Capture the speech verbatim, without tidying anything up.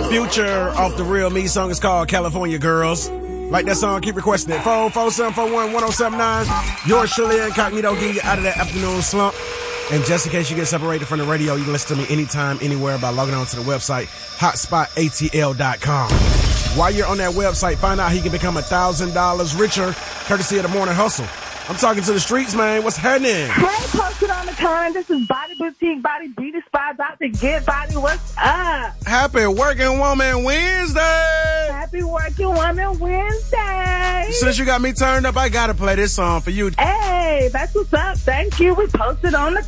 Future off the Real Me song is called California Girls. Like that song, keep requesting it. four four seven four one one oh seven nine. Yours truly, Incognito, get you out of that afternoon slump. And just in case you get separated from the radio, you can listen to me anytime, anywhere by logging on to the website, hotspot A T L dot com. While you're on that website, find out how you can become one thousand dollars richer, courtesy of the Morning Hustle. I'm talking to the streets, man. What's happening? Hey, posted on the comment. This is Body Boutique, Body Beauty Spot, Doctor Get Body. What's up? Happy Working Woman Wednesday. Happy Working Woman Wednesday. Since you got me turned up, I got to play this song for you. Hey, that's what's up. Thank you. We posted on the